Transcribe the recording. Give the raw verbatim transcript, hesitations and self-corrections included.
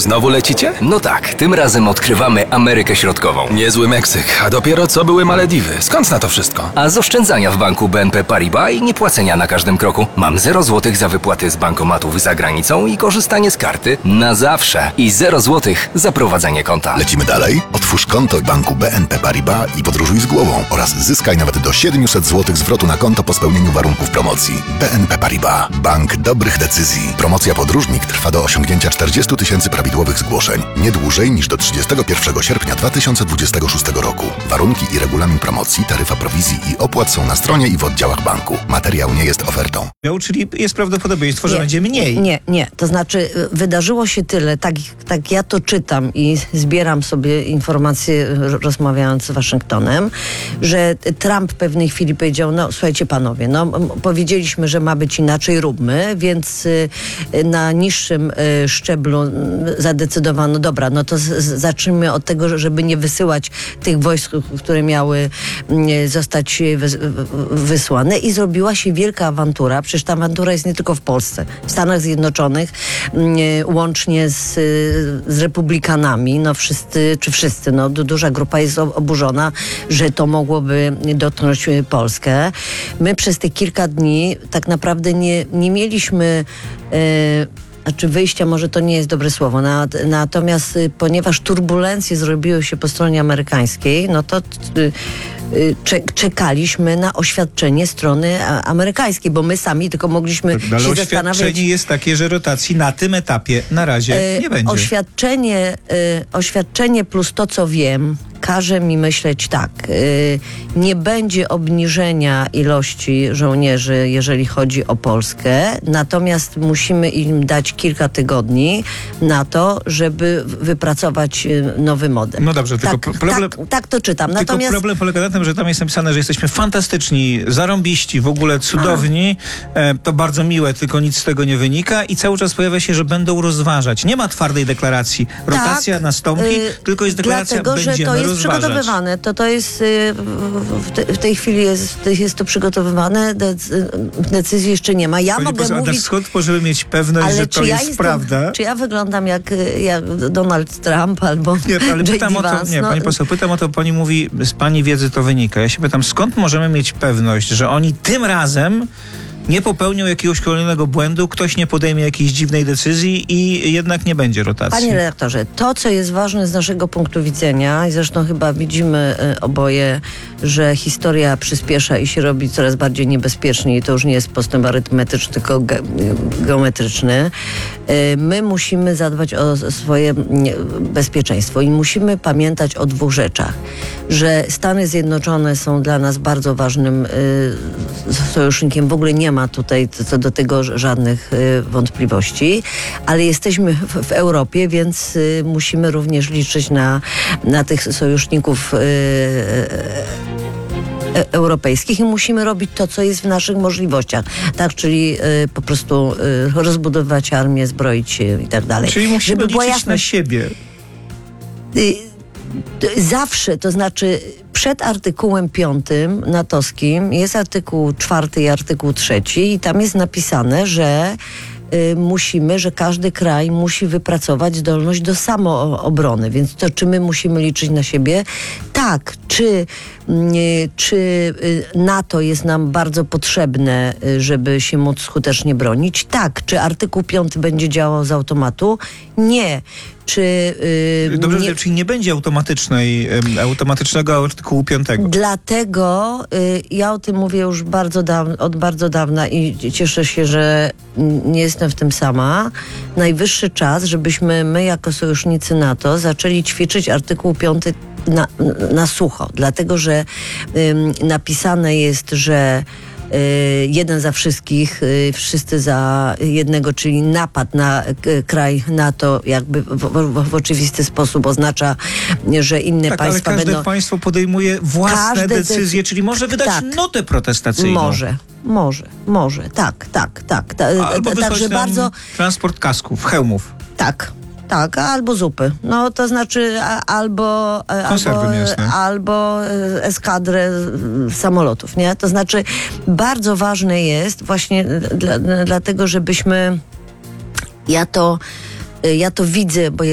Znowu lecicie? No tak, tym razem odkrywamy Amerykę Środkową. Niezły Meksyk, a dopiero co były Malediwy. Skąd na to wszystko? A z oszczędzania w banku B N P Paribas i niepłacenia na każdym kroku mam zero złotych za wypłaty z bankomatów za granicą i korzystanie z karty na zawsze. I zero złotych za prowadzenie konta. Lecimy dalej? Otwórz konto w banku B N P Paribas i podróżuj z głową oraz zyskaj nawet do siedemset złotych zwrotu na konto po spełnieniu warunków promocji. B N P Paribas. Bank dobrych decyzji. Promocja podróżnik trwa do osiągnięcia czterdziestu tysięcy prawidłowych zgłoszeń. Nie dłużej niż do trzydziestego pierwszego sierpnia dwa tysiące dwudziestego szóstego roku. Warunki i regulamin promocji, taryfa prowizji i opłat są na stronie i w oddziałach banku. Materiał nie jest ofertą. Czyli jest prawdopodobieństwo, że nie, będzie mniej. Nie, nie. To znaczy wydarzyło się tyle, tak, tak ja to czytam i zbieram sobie informacje rozmawiając z Waszyngtonem, że Trump w pewnej chwili powiedział, no słuchajcie panowie, no powiedzieliśmy, że ma być inaczej, róbmy, więc na niższym szczeblu zadecydowano, dobra, no to z, zacznijmy od tego, żeby nie wysyłać tych wojsk, które miały zostać wysłane i zrobiła się wielka awantura. Przecież ta awantura jest nie tylko w Polsce. W Stanach Zjednoczonych łącznie z, z republikanami, no wszyscy, czy wszyscy, no duża grupa jest oburzona, że to mogłoby dotknąć Polskę. My przez te kilka dni tak naprawdę nie, nie mieliśmy e, Znaczy wyjścia, może to nie jest dobre słowo, natomiast ponieważ turbulencje zrobiły się po stronie amerykańskiej, no to czekaliśmy na oświadczenie strony amerykańskiej, bo my sami tylko mogliśmy Ale się zastanawiać. Oświadczenie jest takie, że rotacji na tym etapie na razie nie będzie. Oświadczenie, oświadczenie plus to, co wiem, każe mi myśleć tak, nie będzie obniżenia ilości żołnierzy, jeżeli chodzi o Polskę, natomiast musimy im dać kilka tygodni na to, żeby wypracować nowy model. No dobrze, tylko tak, problem, tak, tak to czytam. Tylko Natomiast problem polega na tym, że tam jest napisane, że jesteśmy fantastyczni, zarąbiści, w ogóle cudowni. E, to bardzo miłe, tylko nic z tego nie wynika i cały czas pojawia się, że będą rozważać. Nie ma twardej deklaracji. Rotacja tak, nastąpi, yy, tylko jest deklaracja, dlatego, będziemy że to jest rozważać. przygotowywane. To, to jest w, te, w tej chwili jest, jest to przygotowywane. Decyzji jeszcze nie ma. Ja Pani mogę poseł, mówić... skąd możemy mieć pewność, że to ja jest jestem, prawda? Czy ja wyglądam jak, jak Donald Trump albo Nie, ale pytam o to, Vance, nie, no, pani poseł, pytam o to, pani mówi, z pani wiedzy to wynika. Ja się pytam, skąd możemy mieć pewność, że oni tym razem nie popełnią jakiegoś kolejnego błędu, ktoś nie podejmie jakiejś dziwnej decyzji i jednak nie będzie rotacji. Panie redaktorze, to, co jest ważne z naszego punktu widzenia, i zresztą chyba widzimy y, oboje, że historia przyspiesza i się robi coraz bardziej niebezpiecznie i to już nie jest postęp arytmetyczny, tylko ge geometryczny. Y, my musimy zadbać o swoje bezpieczeństwo i musimy pamiętać o dwóch rzeczach. Że Stany Zjednoczone są dla nas bardzo ważnym y, sojusznikiem. W ogóle nie ma tutaj co do tego żadnych y, wątpliwości, ale jesteśmy w, w Europie, więc y, musimy również liczyć na, na tych sojuszników y, y, europejskich i musimy robić to, co jest w naszych możliwościach. Tak, czyli y, po prostu y, rozbudowywać armię, zbroić się i tak dalej. Czyli musimy Żeby była liczyć jasność, na siebie. Y, Zawsze, to znaczy przed artykułem piątym natowskim jest artykuł czwarty i artykuł trzeci i tam jest napisane, że y, musimy, że każdy kraj musi wypracować zdolność do samoobrony. Więc to czy my musimy liczyć na siebie? Tak. Czy, y, czy y, NATO jest nam bardzo potrzebne, y, żeby się móc skutecznie bronić? Tak. Czy artykuł piąty będzie działał z automatu? Nie. Czy, yy, Dobrze, nie, czyli nie będzie automatycznej, um, automatycznego artykułu piątego. Dlatego yy, ja o tym mówię już bardzo dawno, od bardzo dawna i cieszę się, że nie jestem w tym sama. Najwyższy czas, żebyśmy my jako sojusznicy NATO zaczęli ćwiczyć artykuł piąty na, na sucho. Dlatego, że yy, napisane jest, że jeden za wszystkich, wszyscy za jednego, czyli napad na kraj NATO jakby w, w, w oczywisty sposób oznacza, że inne tak, państwa ale każde będą... państwo podejmuje własne Każde decyzje, czyli może wydać tak, notę protestacyjną. Może, może, może, tak, tak, tak. Ta, Albo ta, także bardzo transport kasków, hełmów. Tak. Tak, albo zupy. No to znaczy a, albo, albo, albo eskadrę samolotów, nie? To znaczy bardzo ważne jest właśnie dla, dlatego, żebyśmy ja to, ja to widzę, bo